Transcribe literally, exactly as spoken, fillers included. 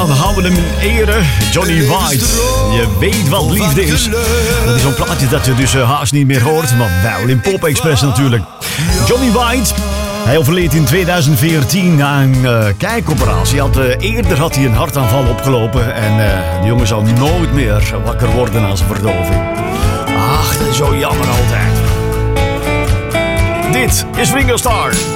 Ja, we houden hem in ere. Johnny White. Je weet wat liefde is. Dat is zo'n plaatje dat je dus uh, haast niet meer hoort. Maar wel in Pop Express natuurlijk. Johnny White. Hij overleed in tweeduizend veertien aan een uh, kijkoperatie. Had, uh, eerder had hij een hartaanval opgelopen. En uh, de jongen zal nooit meer wakker worden na zijn verdoving. Ach, dat is zo jammer altijd. Dit is Ringo Starr.